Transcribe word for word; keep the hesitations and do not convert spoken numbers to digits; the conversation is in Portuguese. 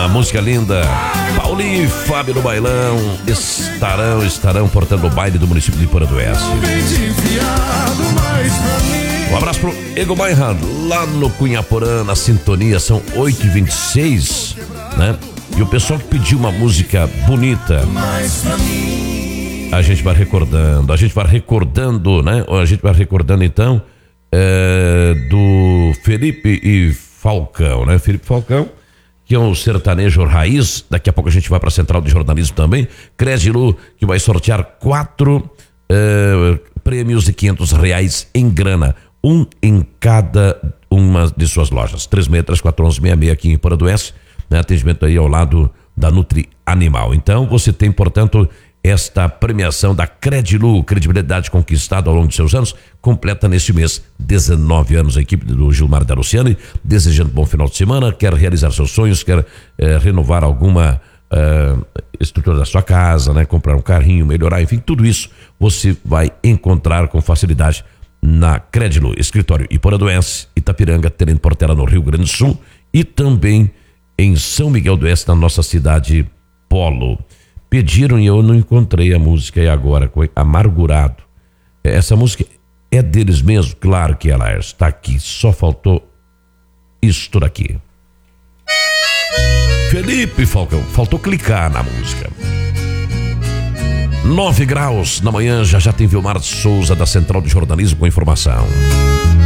Uma música linda. Paulinho e Fábio no bailão estarão, estarão portando o baile do município de Poranduense. Um abraço pro Ego Bairrado, lá no Cunhaporã, na sintonia, são oito e vinte e seis, né? E o pessoal que pediu uma música bonita, a gente vai recordando, a gente vai recordando, né? A gente vai recordando então é, do Felipe e Falcão, né? Felipe Falcão, que é um sertanejo raiz. Daqui a pouco a gente vai para a Central de Jornalismo também. Credilu, que vai sortear quatro é, prêmios de quinhentos reais em grana, um em cada uma de suas lojas. três seis três quatro um um seis seis aqui em Poranduense, né? Atendimento aí ao lado da Nutri Animal. Então você tem, portanto, esta premiação da Credilu, credibilidade conquistada ao longo de seus anos, completa neste mês dezenove anos. A equipe do Gilmar da Luciane, desejando bom final de semana, quer realizar seus sonhos, quer eh, renovar alguma eh, estrutura da sua casa, né? Comprar um carrinho, melhorar, enfim, tudo isso você vai encontrar com facilidade na Credilu, escritório Iporanduense, Itapiranga, Tenente Portela no Rio Grande do Sul e também em São Miguel do Oeste, na nossa cidade polo. Pediram e eu não encontrei a música e agora, Amargurado. Essa música é deles mesmo? Claro que ela é, está aqui, só faltou isto daqui. Felipe Falcão, faltou clicar na música. Nove graus na manhã, já já tem Vilmar Souza da Central de Jornalismo com informação.